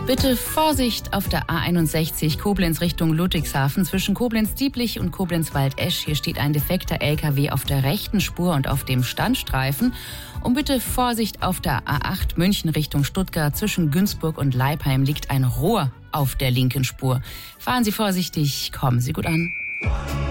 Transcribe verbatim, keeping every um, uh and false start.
Bitte Vorsicht auf der A einundsechzig Koblenz Richtung Ludwigshafen zwischen Koblenz-Dieblich und Koblenz-Waldesch. Hier steht ein defekter L K W auf der rechten Spur und auf dem Standstreifen. Und bitte Vorsicht auf der A acht München Richtung Stuttgart zwischen Günzburg und Leipheim liegt ein Rohr auf der linken Spur. Fahren Sie vorsichtig, kommen Sie gut an.